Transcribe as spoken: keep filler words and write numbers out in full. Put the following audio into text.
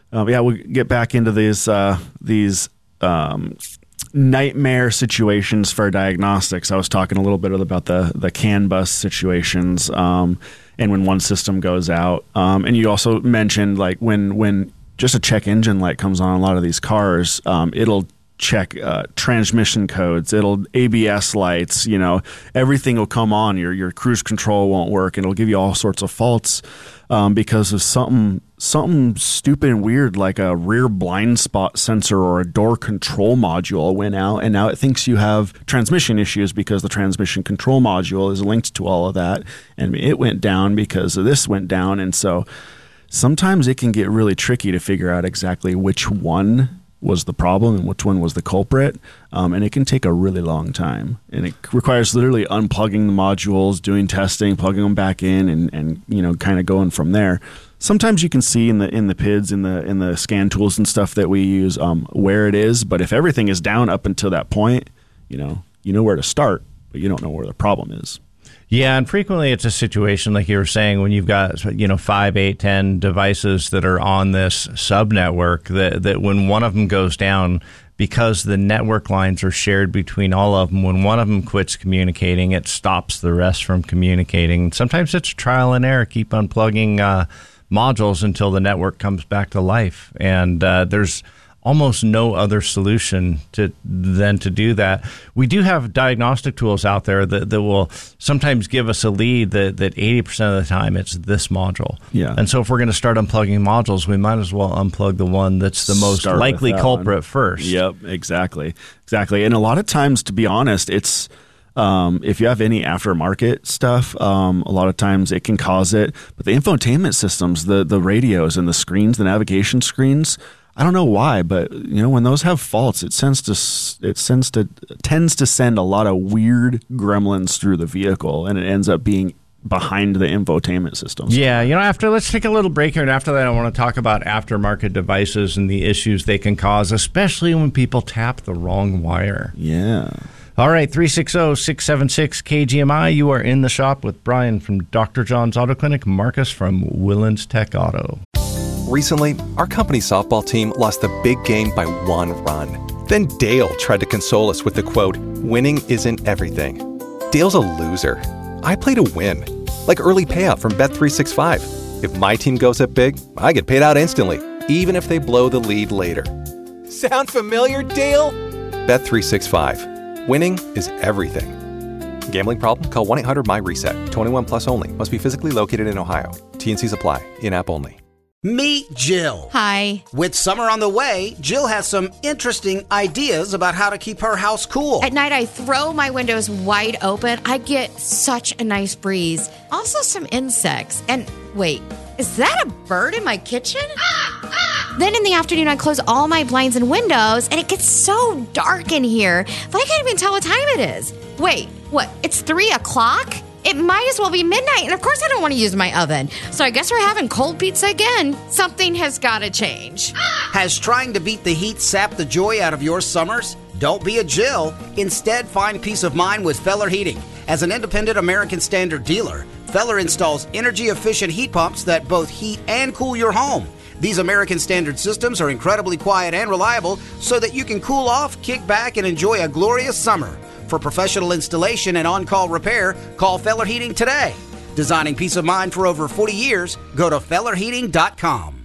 Uh, yeah, we'll get back into these uh, these um, nightmare situations for diagnostics. I was talking a little bit about the the CAN bus situations, um, and when one system goes out. Um, and you also mentioned like when when just a check engine light comes on a lot of these cars, um, it'll check uh, transmission codes, it'll A B S lights, you know, everything will come on. Your your cruise control won't work, and it'll give you all sorts of faults um, because of something something stupid and weird like a rear blind spot sensor or a door control module went out, and now it thinks you have transmission issues because the transmission control module is linked to all of that, and it went down because this went down. And so sometimes it can get really tricky to figure out exactly which one was the problem and which one was the culprit, um, and it can take a really long time, and it requires literally unplugging the modules, doing testing, plugging them back in, and, and you know, kind of going from there. Sometimes you can see in the in the P I Ds, in the in the scan tools and stuff that we use, um, where it is, but if everything is down up until that point, you know you know where to start, but you don't know where the problem is. Yeah, and frequently it's a situation like you were saying when you've got, you know, five, eight, ten devices that are on this subnetwork that, that when one of them goes down, because the network lines are shared between all of them, when one of them quits communicating, it stops the rest from communicating. Sometimes it's trial and error. Keep unplugging uh, modules until the network comes back to life. And uh, there's almost no other solution to than to do that. We do have diagnostic tools out there that, that will sometimes give us a lead that, that eighty percent of the time it's this module. Yeah. And so if we're going to start unplugging modules, we might as well unplug the one that's the most Start likely culprit one. first. Yep, exactly. Exactly. And a lot of times, to be honest, it's um, if you have any aftermarket stuff, um, a lot of times it can cause it. But the infotainment systems, the the radios and the screens, the navigation screens, I don't know why, but you know when those have faults, it sends to it sends to tends to send a lot of weird gremlins through the vehicle, and it ends up being behind the infotainment systems. Yeah, you know, after let's take a little break here, and after that, I want to talk about aftermarket devices and the issues they can cause, especially when people tap the wrong wire. Yeah. All right, three six zero, six seven six, K G M I. You are in the shop with Brian from Doctor John's Auto Clinic, Marcus from Willens Tech Auto. Recently, our company's softball team lost the big game by one run. Then Dale tried to console us with the quote, "Winning isn't everything." Dale's a loser. I play to win. Like early payout from Bet three sixty-five. If my team goes up big, I get paid out instantly, even if they blow the lead later. Sound familiar, Dale? Bet three sixty-five. Winning is everything. Gambling problem? Call one eight hundred M Y reset. twenty-one plus only. Must be physically located in Ohio. T N Cs apply. In-app only. Meet Jill. Hi. With summer on the way, Jill has some interesting ideas about how to keep her house cool. At night, I throw my windows wide open. I get such a nice breeze. Also, some insects. And wait, is that a bird in my kitchen? Then in the afternoon, I close all my blinds and windows, and it gets so dark in here that I can't even tell what time it is. Wait, what? It's three o'clock? It might as well be midnight, and of course I don't want to use my oven. So I guess we're having cold pizza again. Something has got to change. Has trying to beat the heat sapped the joy out of your summers? Don't be a Jill. Instead, find peace of mind with Feller Heating. As an independent American Standard dealer, Feller installs energy-efficient heat pumps that both heat and cool your home. These American Standard systems are incredibly quiet and reliable so that you can cool off, kick back, and enjoy a glorious summer. For professional installation and on-call repair, call Feller Heating today. Designing peace of mind for over forty years, go to feller heating dot com.